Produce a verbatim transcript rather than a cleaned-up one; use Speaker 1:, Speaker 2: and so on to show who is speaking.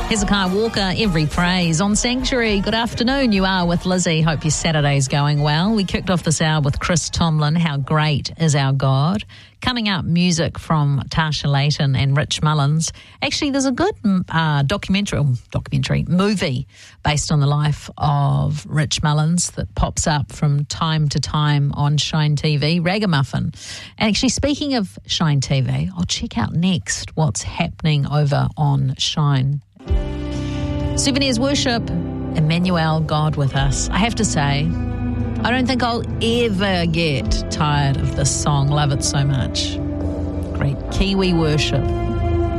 Speaker 1: Hezekiah Walker, Every Praise on Sanctuary. Good afternoon. You are with Lizzie. Hope your Saturday's going well. We kicked off this hour with Chris Tomlin, How Great Is Our God. Coming up, music from Tasha Layton and Rich Mullins. Actually, there's a good uh, documentary, documentary movie based on the life of Rich Mullins that pops up from time to time on Shine T V, Ragamuffin. And actually, speaking of Shine T V, I'll check out next what's happening over on Shine. Souvenirs Worship, Emmanuel, God with us. I have to say, I don't think I'll ever get tired of this song. Love it so much. Great Kiwi worship.